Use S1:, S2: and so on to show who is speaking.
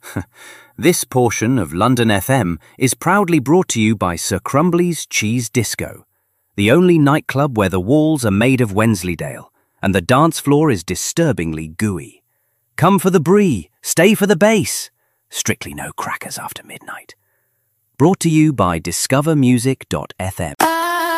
S1: This portion of London FM is proudly brought to you by Sir Crumbly's Cheese Disco, the only nightclub where the walls are made of Wensleydale and the dance floor is disturbingly gooey. Come for the brie, stay for the bass. Strictly no crackers after midnight. Brought to you by discovermusic.fm.